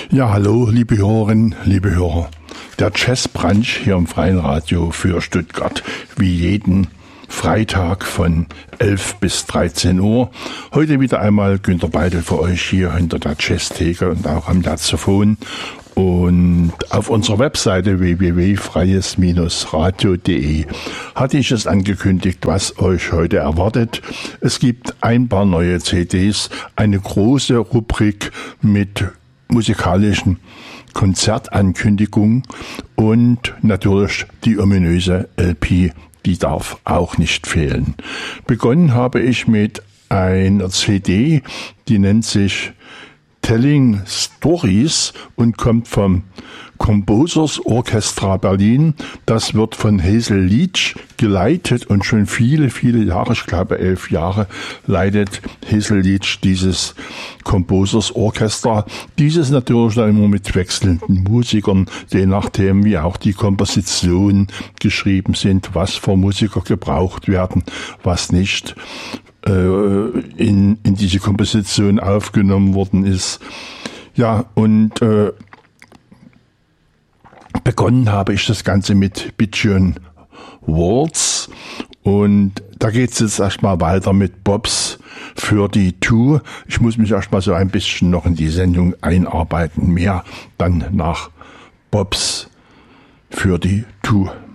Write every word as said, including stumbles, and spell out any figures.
Ja, hallo, liebe Hörerinnen, liebe Hörer. Der Jazz-Brunch hier im Freien Radio für Stuttgart, wie jeden Freitag von elf bis dreizehn Uhr. Heute wieder einmal Günter Beidel für euch hier hinter der Jazztheke und auch am Saxophon. Und auf unserer Webseite w w w punkt freies radio punkt de hatte ich es angekündigt, was euch heute erwartet. Es gibt ein paar neue C Ds, eine große Rubrik mit musikalischen Konzertankündigungen und natürlich die ominöse L P, die darf auch nicht fehlen. Begonnen habe ich mit einer C D, die nennt sich Telling Stories und kommt vom Composers Orchestra Berlin. Das wird von Hazel Leach geleitet und schon viele, viele Jahre, ich glaube elf Jahre, leitet Hazel Leach dieses Composers Orchestra. Dieses natürlich dann immer mit wechselnden Musikern, je nachdem wie auch die Kompositionen geschrieben sind, was für Musiker gebraucht werden, was nicht in, in diese Komposition aufgenommen worden ist. Ja, und äh, begonnen habe ich das Ganze mit Bijon Waltz und da geht es jetzt erstmal weiter mit Bob's thirty-two. Ich muss mich erstmal so ein bisschen noch in die Sendung einarbeiten. Mehr dann nach Bob's thirty-two.